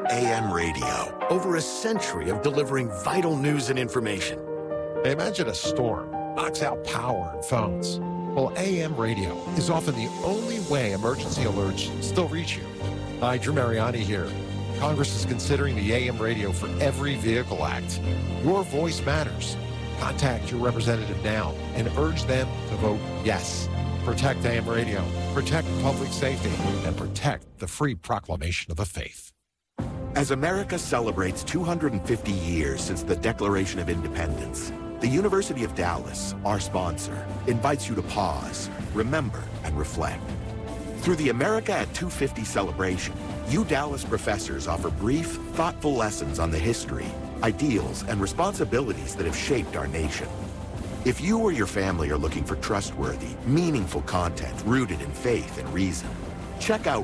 AM radio, over a century of delivering vital news and information. Imagine a storm knocks out power and phones. Well, AM radio is often the only way emergency alerts still reach you. Hi, Drew Mariani here. Congress is considering the AM radio for Every Vehicle Act. Your voice matters. Contact your representative now and urge them to vote yes. Protect AM radio, protect public safety, and protect the free proclamation of the faith. As America celebrates 250 years since the Declaration of Independence, the University of Dallas, our sponsor, invites you to pause, remember, and reflect. Through the America at 250 celebration, Dallas professors offer brief, thoughtful lessons on the history, ideals, and responsibilities that have shaped our nation. If you or your family are looking for trustworthy, meaningful content rooted in faith and reason, check out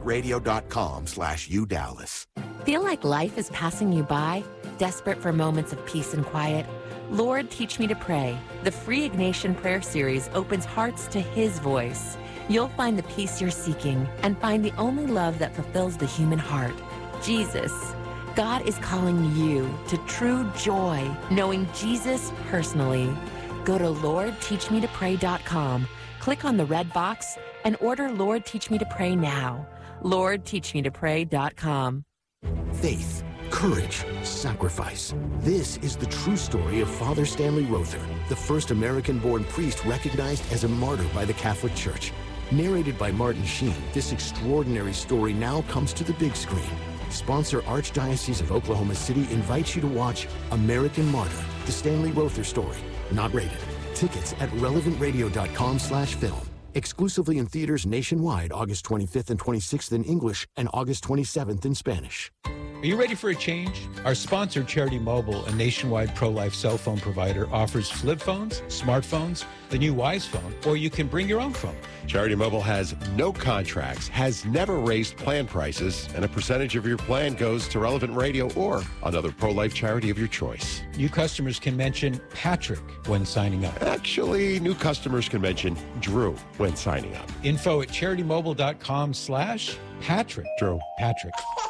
relevantradio.com/UDallas. Feel like life is passing you by? Desperate for moments of peace and quiet? Lord, Teach Me to Pray. The free Ignatian Prayer Series opens hearts to His voice. You'll find the peace you're seeking and find the only love that fulfills the human heart, Jesus. God is calling you to true joy, knowing Jesus personally. Go to LordTeachMeToPray.com, click on the red box, and order Lord Teach Me to Pray now. LordTeachMeToPray.com. Faith, courage, sacrifice. This is the true story of Father Stanley Rother, the first American-born priest recognized as a martyr by the Catholic Church. Narrated by Martin Sheen, this extraordinary story now comes to the big screen. Sponsor Archdiocese of Oklahoma City invites you to watch American Martyr, the Stanley Rother story. Not rated. Tickets at relevantradio.com/film. Exclusively in theaters nationwide August 25th and 26th in English and August 27th in Spanish. Are you ready for a change? Our sponsor, Charity Mobile, a nationwide pro-life cell phone provider, offers flip phones, smartphones, the new Wise phone, or you can bring your own phone. Charity Mobile has no contracts, has never raised plan prices, and a percentage of your plan goes to Relevant Radio or another pro-life charity of your choice. New customers can mention Patrick when signing up. Actually, new customers can mention Drew when signing up. Info at CharityMobile.com/Patrick. Drew. Patrick.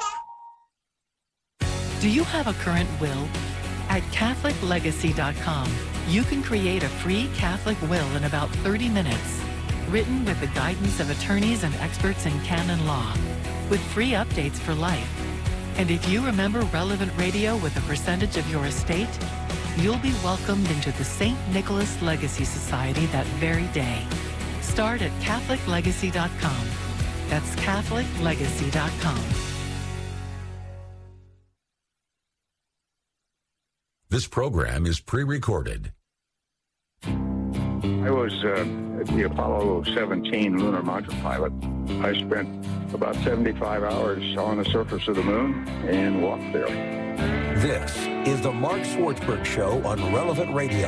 Do you have a current will? At CatholicLegacy.com, you can create a free Catholic will in about 30 minutes, written with the guidance of attorneys and experts in canon law, with free updates for life. And if you remember Relevant Radio with a percentage of your estate, you'll be welcomed into the St. Nicholas Legacy Society that very day. Start at CatholicLegacy.com. That's CatholicLegacy.com. This program is pre-recorded. I was the Apollo 17 lunar module pilot. I spent about 75 hours on the surface of the moon and walked there. This is the Mark Schwartzberg Show on Relevant Radio.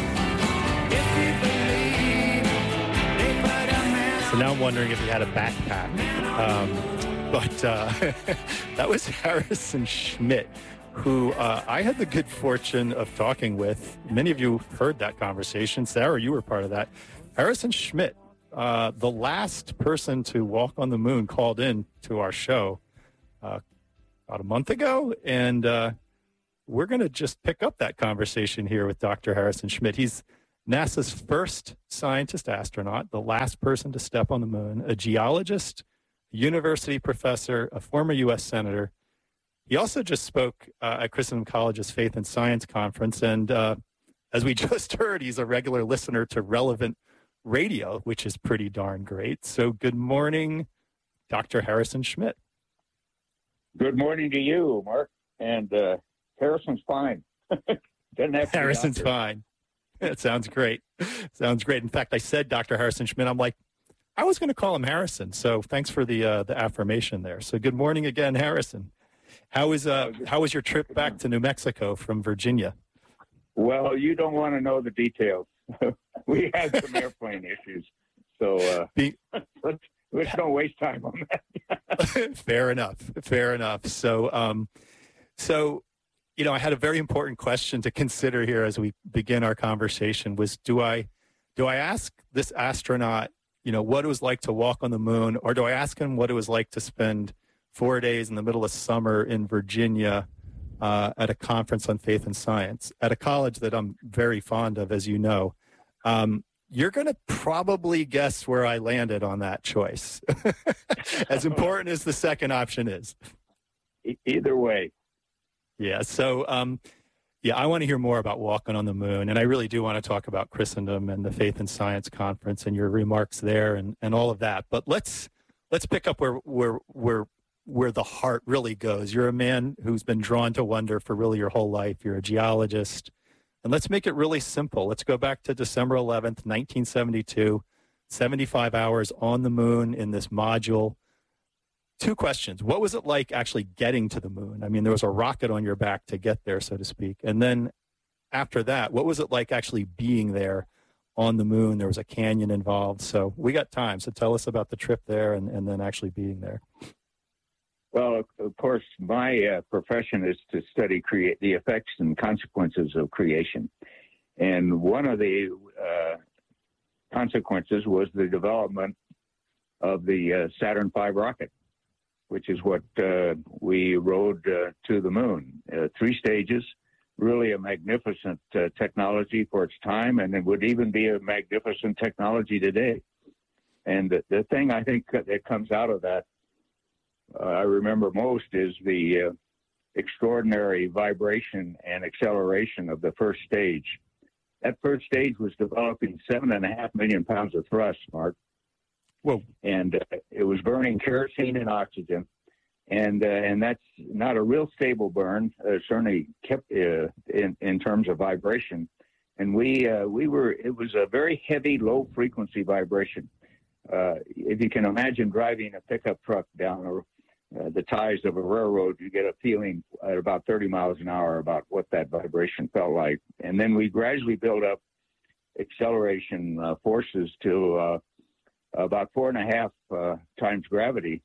So now I'm wondering if he had a backpack. But that was Harrison Schmitt, who I had the good fortune of talking with. Many of you heard that conversation. Sarah, you were part of that. Harrison Schmitt, the last person to walk on the moon, called in to our show about a month ago. And we're going to just pick up that conversation here with Dr. Harrison Schmitt. He's NASA's first scientist astronaut, the last person to step on the moon, a geologist, a university professor, a former U.S. senator. He also just spoke at Christendom College's Faith and Science Conference, and as we just heard, he's a regular listener to Relevant Radio, which is pretty darn great. So good morning, Dr. Harrison Schmitt. Good morning to you, Mark. And Harrison's fine. Harrison's fine. That sounds great. Sounds great. In fact, I said Dr. Harrison Schmitt. I'm like, I was going to call him Harrison. So thanks for the affirmation there. So good morning again, Harrison. How was your trip back to New Mexico from Virginia? Well, you don't want to know the details. We had some airplane issues, so let's don't waste time on that. Fair enough. So, I had a very important question to consider here as we begin our conversation. Was do I ask this astronaut, what it was like to walk on the moon, or do I ask him what it was like to spend 4 days in the middle of summer in Virginia at a conference on faith and science at a college that I'm very fond of, as you know. You're going to probably guess where I landed on that choice, as important as the second option is. Either way. Yeah. So, I want to hear more about Walking on the Moon, and I really do want to talk about Christendom and the Faith and Science Conference and your remarks there and all of that. But let's pick up where the heart really goes. You're a man who's been drawn to wonder for really your whole life. You're a geologist. And let's make it really simple. Let's go back to December 11th, 1972, 75 hours on the moon in this module. 2 questions. What was it like actually getting to the moon? I mean, there was a rocket on your back to get there, so to speak. And then after that, what was it like actually being there on the moon? There was a canyon involved. So we got time. So tell us about the trip there and then actually being there. Well, of course, my profession is to study the effects and consequences of creation. And one of the consequences was the development of the Saturn V rocket, which is what we rode to the moon. 3 stages, really a magnificent technology for its time, and it would even be a magnificent technology today. And the thing I think that comes out of that, I remember most, is the extraordinary vibration and acceleration of the first stage. That first stage was developing 7.5 million pounds of thrust, Mark. Whoa. And it was burning kerosene and oxygen. And that's not a real stable burn, certainly kept in terms of vibration. And it was a very heavy, low frequency vibration. If you can imagine driving a pickup truck down the ties of a railroad, you get a feeling at about 30 miles an hour about what that vibration felt like. And then we gradually built up acceleration forces to about 4.5 times gravity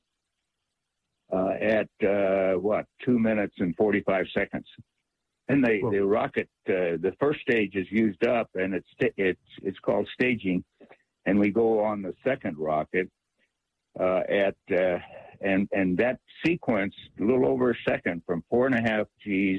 at 2 minutes and 45 seconds. And the rocket, the first stage is used up, and it's called staging. And we go on the second rocket and that sequence, a little over a second, from 4.5 Gs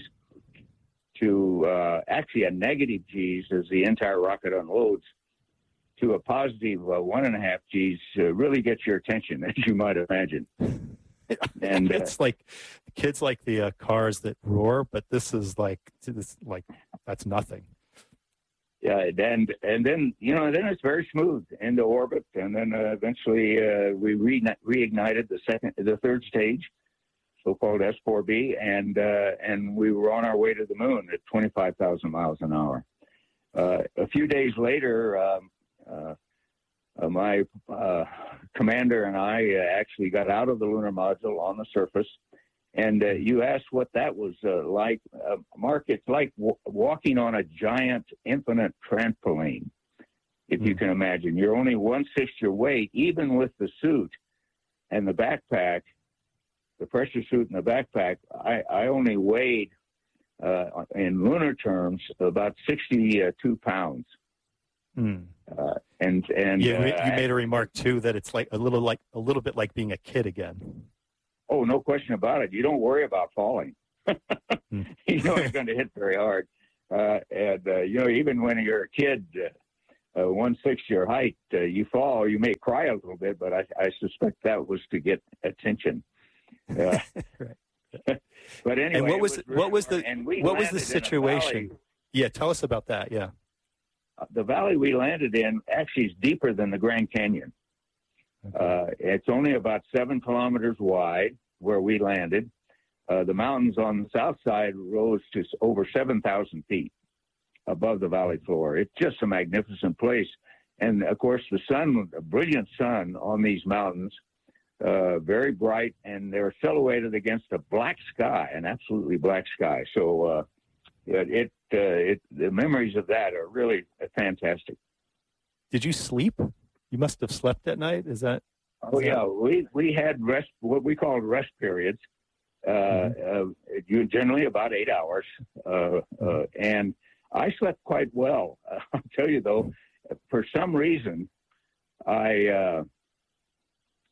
to actually a negative Gs as the entire rocket unloads, to a positive 1.5 Gs, really gets your attention, as you might imagine. And it's like kids like the cars that roar, but this is like that's nothing. Yeah, and then then it's very smooth into orbit, and then eventually we reignited the third stage, so-called S4B, and we were on our way to the moon at 25,000 miles an hour. A few days later, my commander and I actually got out of the lunar module on the surface. And you asked what that was like. Mark, it's like walking on a giant infinite trampoline, if you can imagine. You're only 1/6 your weight, even with the suit and the backpack, the pressure suit and the backpack. I only weighed, in lunar terms, about 62 pounds. You made a remark too that it's like a little bit like being a kid again. Oh, no question about it. You don't worry about falling. You know it's going to hit very hard. Even when you're a kid, 1/6 your height, you fall, you may cry a little bit, but I suspect that was to get attention. Right. But anyway, and what was the situation? Yeah, tell us about that. Yeah. The valley we landed in actually is deeper than the Grand Canyon. It's only about 7 kilometers wide where we landed. The mountains on the south side rose to over 7,000 feet above the valley floor. It's just a magnificent place. And of course, the sun, a brilliant sun on these mountains, very bright, and they're silhouetted against a black sky, an absolutely black sky. So the memories of that are really fantastic. Did you sleep? You must have slept at night. Is that? Yeah, we had rest, what we called rest periods. Generally about 8 hours, and I slept quite well. I'll tell you though, for some reason, I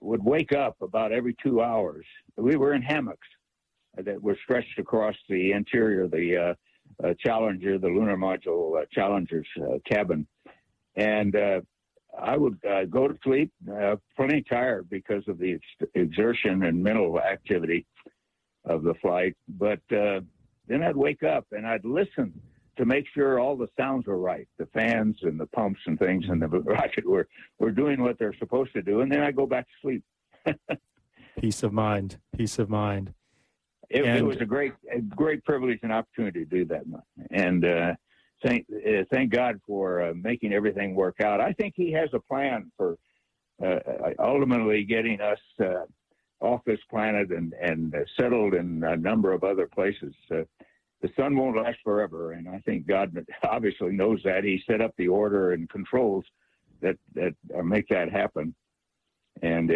would wake up about every 2 hours. We were in hammocks that were stretched across the interior of the Challenger, the lunar module Challenger's cabin. And I would go to sleep plenty tired because of the exertion and mental activity of the flight. But then I'd wake up and I'd listen to make sure all the sounds were right. The fans and the pumps and things and the rocket were doing what they're supposed to do. And then I'd go back to sleep. Peace of mind. It was a great privilege and opportunity to do that. And thank God for making everything work out. I think he has a plan for ultimately getting us off this planet and settled in a number of other places. The sun won't last forever, and I think God obviously knows that. He set up the order and controls that make that happen. And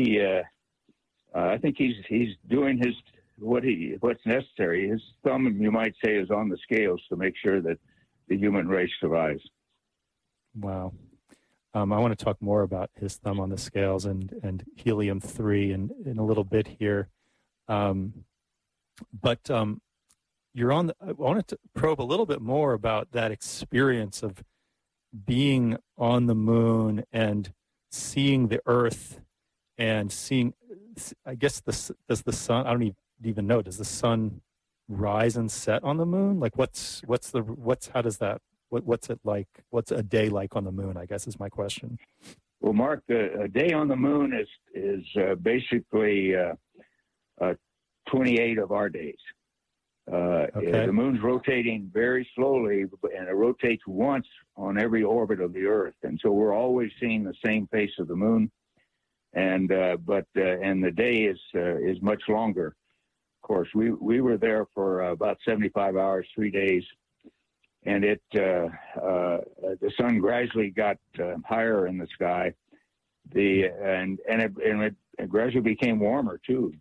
I think he's doing what's necessary. His thumb, you might say, is on the scales to make sure that the human race survives. Wow. I want to talk more about his thumb on the scales and helium-3 in a little bit here. But I wanted to probe a little bit more about that experience of being on the moon and seeing the Earth and seeing, I guess, does the sun, I don't even know, does the sun rise and set on the moon? Like what's it like? What's a day like on the moon, I guess is my question. Well, Mark, a day on the moon is basically 28 of our days. Okay. The moon's rotating very slowly, and it rotates once on every orbit of the Earth, and so we're always seeing the same face of the moon. And the day is much longer. Of course, we were there for about 75 hours, 3 days, and the sun gradually got higher in the sky. And it gradually became warmer too.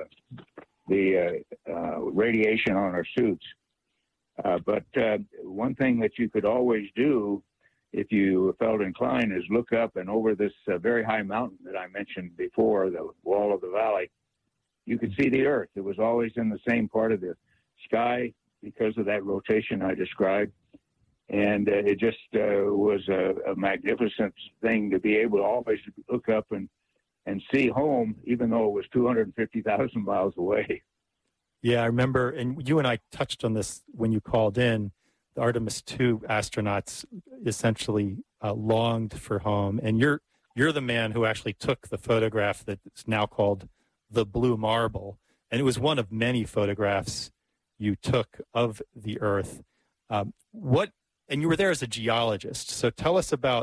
The radiation on our suits. But one thing that you could always do if you felt inclined is look up, and over this very high mountain that I mentioned before, the wall of the valley, you could see the Earth. It was always in the same part of the sky because of that rotation I described. And it just was a magnificent thing to be able to always look up and see home, even though it was 250,000 miles away. Yeah, I remember, and you and I touched on this when you called in. The Artemis II astronauts essentially longed for home, and you're the man who actually took the photograph that's now called the Blue Marble, and it was one of many photographs you took of the Earth. And you were there as a geologist. So tell us about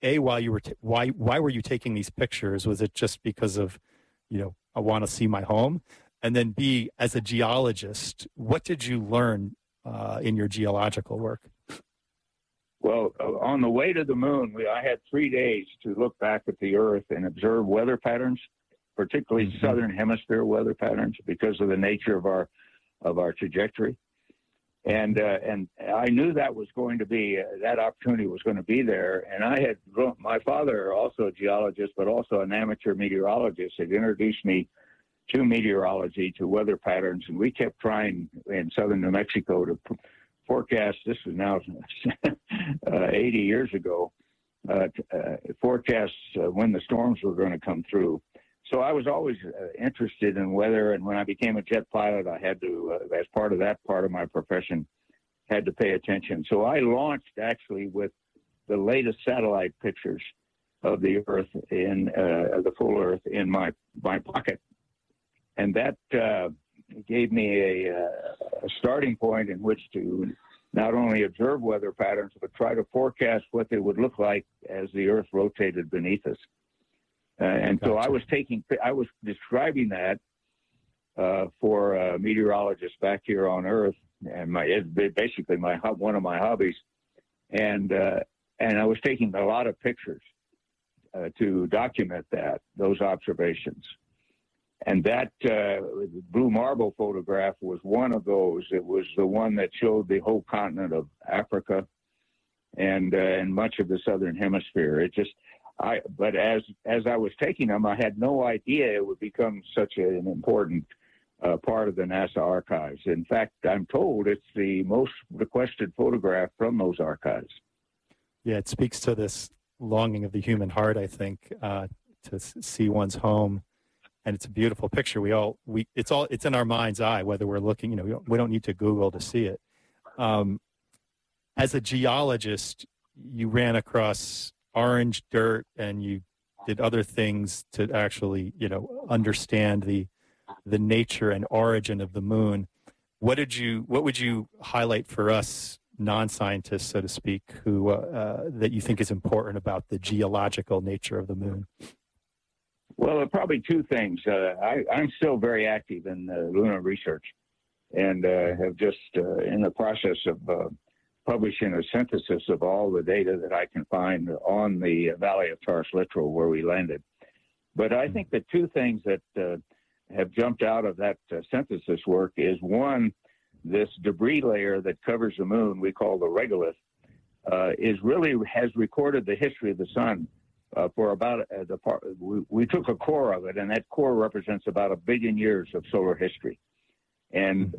why were you taking these pictures? Was it just because of, I want to see my home? And then B, as a geologist, what did you learn in your geological work? Well, on the way to the moon, I had 3 days to look back at the Earth and observe weather patterns, particularly southern hemisphere weather patterns, because of the nature of our trajectory. And I knew that was going to be, that opportunity was going to be there. And my father, also a geologist, but also an amateur meteorologist, had introduced me to meteorology, to weather patterns. And we kept trying in southern New Mexico to forecast, this is now 80 years ago, forecast when the storms were going to come through. So I was always interested in weather, and when I became a jet pilot, I had to, as part of that part of my profession, had to pay attention. So I launched actually with the latest satellite pictures of the Earth, the full Earth, in my pocket, and that gave me a starting point in which to not only observe weather patterns, but try to forecast what they would look like as the Earth rotated beneath us. And so I was describing that for meteorologists back here on Earth, and it's basically one of my hobbies. And I was taking a lot of pictures to document those observations. And that Blue Marble photograph was one of those. It was the one that showed the whole continent of Africa and much of the southern hemisphere. But as I was taking them, I had no idea it would become such an important part of the NASA archives. In fact, I'm told it's the most requested photograph from those archives. Yeah, it speaks to this longing of the human heart, I think, to see one's home. And it's a beautiful picture. It's in our mind's eye, whether we're looking, we don't need to Google to see it. As a geologist, you ran across orange dirt and you did other things to actually, understand the nature and origin of the moon. What would you highlight for us non-scientists, so to speak, who that you think is important about the geological nature of the moon? Well, probably two things. I'm still very active in lunar research, and have just in the process of publishing a synthesis of all the data that I can find on the Valley of Taurus Littoral where we landed. But I think the two things that have jumped out of that synthesis work is, one, this debris layer that covers the moon, we call the regolith, has recorded the history of the sun for about we took a core of it, and that core represents about 1 billion years of solar history. And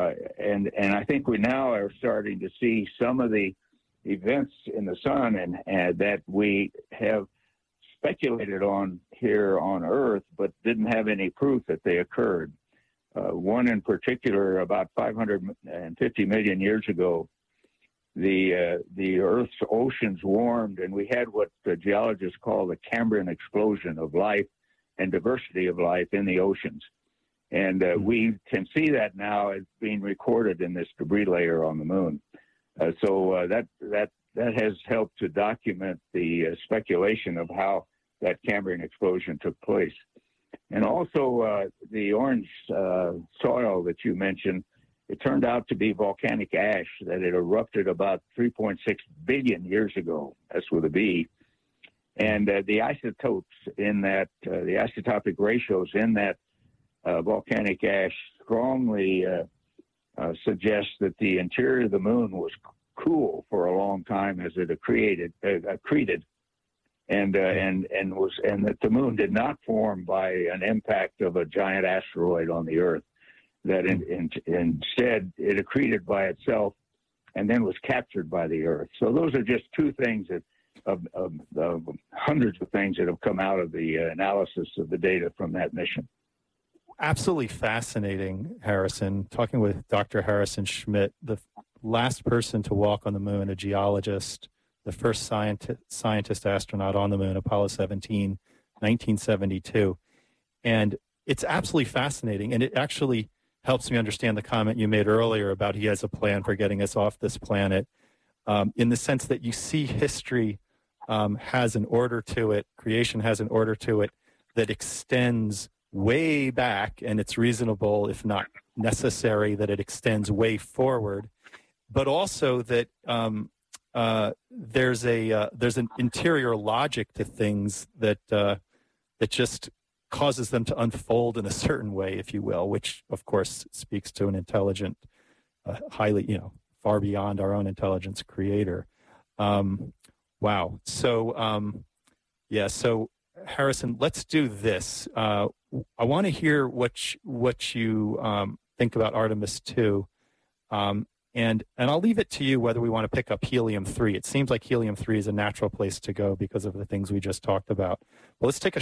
I think we now are starting to see some of the events in the sun and that we have speculated on here on Earth, but didn't have any proof that they occurred. One in particular, about 550 million years ago, the Earth's oceans warmed, and we had what the geologists call the Cambrian explosion of life and diversity of life in the oceans. And we can see that now as being recorded in this debris layer on the moon. So that has helped to document the speculation of how that Cambrian explosion took place. And also the orange soil that you mentioned, it turned out to be volcanic ash that had erupted about 3.6 billion years ago. That's with a B. And the isotopes in that, the isotopic ratios in that volcanic ash strongly suggest that the interior of the moon was cool for a long time as it accreted, and that the moon did not form by an impact of a giant asteroid on the Earth. That instead it accreted by itself and then was captured by the Earth. So those are just two things of hundreds of things that have come out of the analysis of the data from that mission. Absolutely fascinating, Harrison. Talking with Dr. Harrison Schmitt, the last person to walk on the moon, a geologist, the first scientist astronaut on the moon, Apollo 17, 1972. And it's absolutely fascinating. And it actually helps me understand the comment you made earlier about he has a plan for getting us off this planet, in the sense that you see history has an order to it, creation has an order to it that extends way back, and it's reasonable, if not necessary, that it extends way forward, but also that there's an interior logic to things that just causes them to unfold in a certain way, if you will, which of course speaks to an intelligent, highly, far beyond our own intelligence creator. Wow. So, so Harrison, let's do this. I want to hear what you think about Artemis 2. And I'll leave it to you whether we want to pick up helium-3. It seems like helium-3 is a natural place to go because of the things we just talked about. Well, let's take a